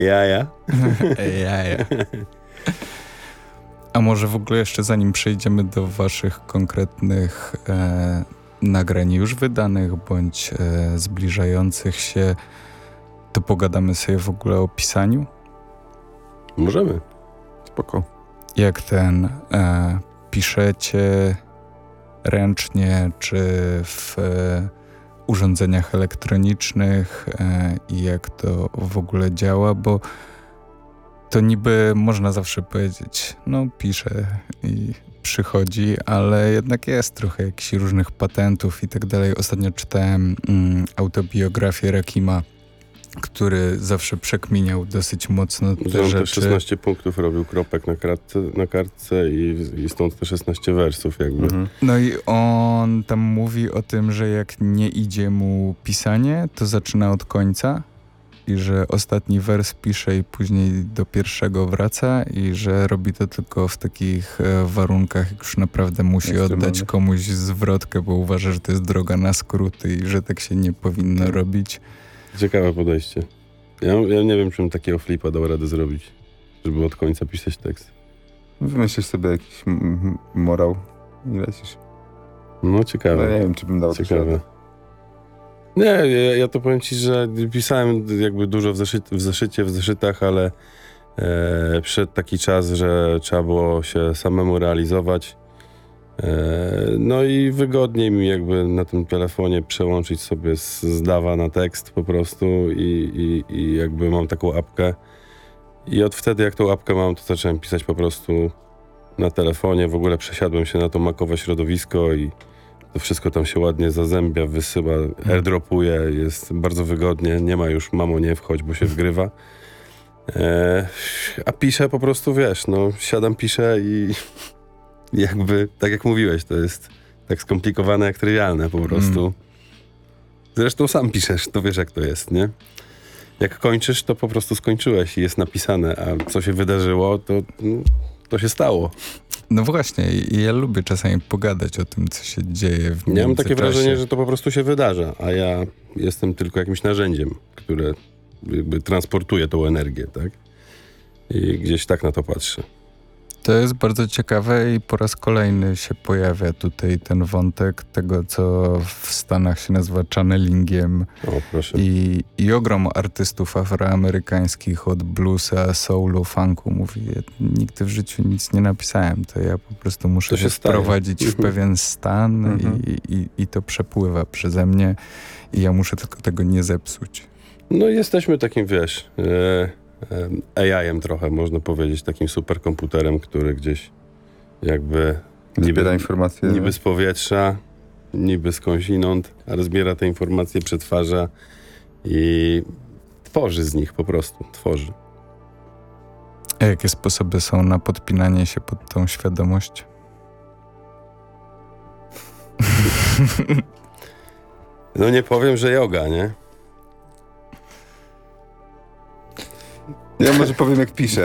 Ja. Jaja. A może w ogóle jeszcze zanim przejdziemy do waszych konkretnych nagrań już wydanych, bądź zbliżających się, to pogadamy sobie w ogóle o pisaniu? Możemy. Spoko. Jak piszecie ręcznie, czy w urządzeniach elektronicznych i jak to w ogóle działa, bo to niby można zawsze powiedzieć, no piszę i przychodzi, ale jednak jest trochę jakichś różnych patentów i tak dalej. Ostatnio czytałem autobiografię Rakima, który zawsze przekminiał dosyć mocno te że on rzeczy. te 16 punktów robił kropek na kartce i stąd te 16 wersów jakby. No i on tam mówi o tym, że jak nie idzie mu pisanie, to zaczyna od końca i że ostatni wers pisze i później do pierwszego wraca i że robi to tylko w takich warunkach, jak już naprawdę musi oddać komuś zwrotkę, bo uważa, że to jest droga na skróty i że tak się nie powinno robić. Ciekawe podejście. Ja nie wiem, czym takiego flipa dał radę zrobić, żeby od końca pisać tekst. Wymyślisz sobie jakiś morał i lecisz. No ciekawe. No nie wiem, czy bym dał ciekawe. Nie, ja to powiem ci, że pisałem jakby dużo w zeszytach, ale przyszedł taki czas, że trzeba było się samemu realizować. No i wygodniej mi jakby na tym telefonie przełączyć sobie z DAW-a na tekst po prostu i jakby mam taką apkę. I od wtedy jak tą apkę mam, to zacząłem pisać po prostu na telefonie. W ogóle przesiadłem się na to macowe środowisko i to wszystko tam się ładnie zazębia, wysyła, airdropuje, jest bardzo wygodnie. Nie ma już mamo nie wchodź, bo się wgrywa. A piszę po prostu, wiesz, no siadam, piszę i jakby, tak jak mówiłeś, to jest tak skomplikowane jak trywialne po prostu. Zresztą sam piszesz, to wiesz jak to jest, nie? Jak kończysz, to po prostu skończyłeś i jest napisane, a co się wydarzyło, to się stało. No właśnie, ja lubię czasami pogadać o tym, co się dzieje w międzyczasie. Ja mam takie wrażenie, że to po prostu się wydarza, a ja jestem tylko jakimś narzędziem, które jakby transportuje tą energię, tak? I gdzieś tak na to patrzę. To jest bardzo ciekawe i po raz kolejny się pojawia tutaj ten wątek tego, co w Stanach się nazywa channelingiem. O, proszę. I ogrom artystów afroamerykańskich od bluesa, soulu, funku mówi, nigdy w życiu nic nie napisałem, to ja po prostu muszę się wprowadzić w pewien stan i to przepływa przeze mnie i ja muszę tylko tego nie zepsuć. No jesteśmy takim, wiesz... AI-em trochę, można powiedzieć, takim superkomputerem, który gdzieś jakby zbiera informacje. Niby z powietrza, niby skądinąd, ale zbiera te informacje, przetwarza i tworzy z nich po prostu, tworzy. A jakie sposoby są na podpinanie się pod tą świadomość? No nie powiem, że yoga, nie? Ja może powiem, jak piszę.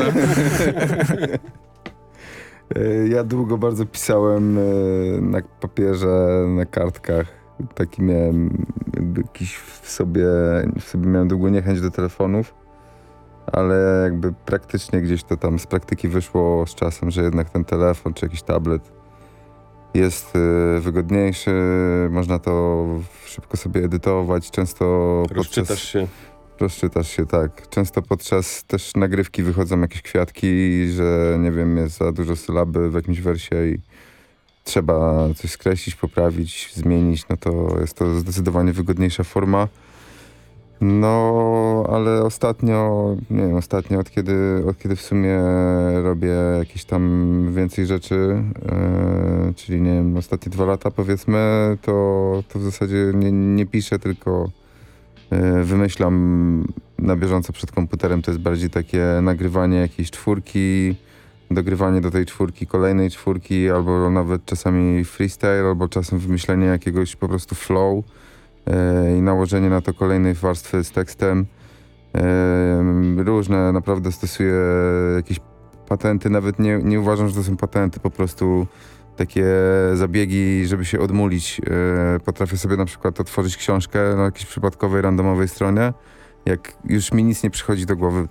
Ja długo bardzo pisałem na papierze, na kartkach. Taki miałem jakby jakiś w sobie miałem długo niechęć do telefonów, ale jakby praktycznie gdzieś to tam z praktyki wyszło z czasem, że jednak ten telefon czy jakiś tablet jest wygodniejszy, można to szybko sobie edytować, często Rozczytasz się, tak. Często podczas też nagrywki wychodzą jakieś kwiatki, że nie wiem, jest za dużo sylaby w jakimś wersie i trzeba coś skreślić, poprawić, zmienić, no to jest to zdecydowanie wygodniejsza forma. No, ale ostatnio, od kiedy w sumie robię jakieś tam więcej rzeczy, czyli nie wiem, ostatnie 2 lata powiedzmy, to w zasadzie nie piszę, tylko wymyślam na bieżąco przed komputerem. To jest bardziej takie nagrywanie jakiejś czwórki, dogrywanie do tej czwórki kolejnej czwórki, albo nawet czasami freestyle, albo czasem wymyślenie jakiegoś po prostu flow i nałożenie na to kolejnej warstwy z tekstem. Różne, naprawdę stosuję jakieś patenty, nawet nie uważam, że to są patenty, po prostu takie zabiegi, żeby się odmulić. Potrafię sobie na przykład otworzyć książkę na jakiejś przypadkowej, randomowej stronie jak już mi nic nie przychodzi do głowy,